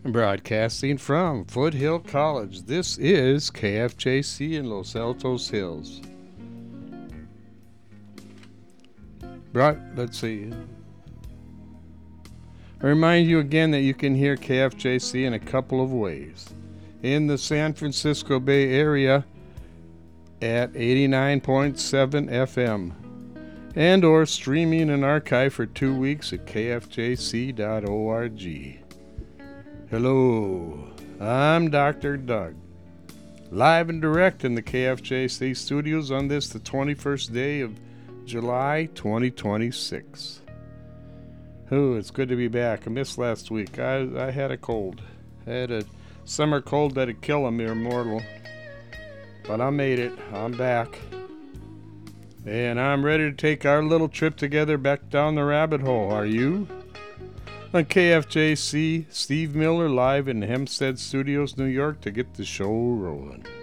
Broadcasting from Foothill College, this is KFJC in Los Altos Hills. Let's see. I remind you again that you can hear KFJC in a couple of ways. In the San Francisco Bay Area at 89.7 FM and or streaming and archive for 2 weeks at kfjc.org. Hello, I'm Dr. Doug, live and direct in the KFJC studios on this, the 21st day of July 2026. Oh, it's good to be back. I missed last week. I had a cold. I had a summer cold that'd kill a mere mortal. But I made it. I'm back. And I'm ready to take our little trip together back down the rabbit hole. Are you? On KFJC, Steve Miller live in Hempstead Studios, New York to get the show rolling.